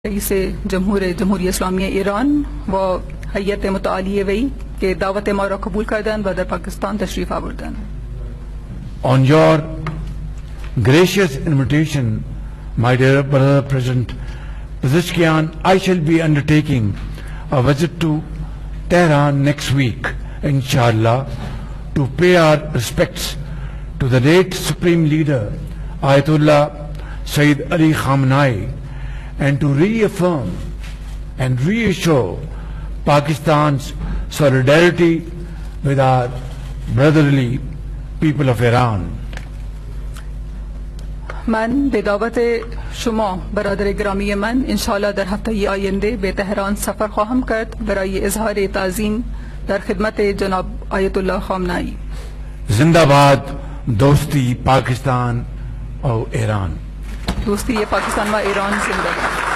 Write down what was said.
Rice जमहूरियत Islamia Iran व हैयत मुतालिया वई के दावत मारा कबूल करदन व दर पाकिस्तान तशरीफ आवरदन। On your gracious invitation, my dear brother President Pezeshkian, I shall be undertaking a visit to Tehran next week, inshallah, to pay our respects to the late Supreme Leader Ayatollah Sayyid Ali Khamenei and to reaffirm and reassure Pakistan's solidarity with our brotherly people of Iran. من به دعوت شما برادر گرامی من انشاءالله در هفته آینده به تهران سفر خواهم کرد برای اظهار تعظیم در خدمت جناب آیت الله خامنه‌ای. जिंदाबाद दोस्ती पाकिस्तान और Iran. दोस्ती पाकिस्तान व Iran जिंदाबाद।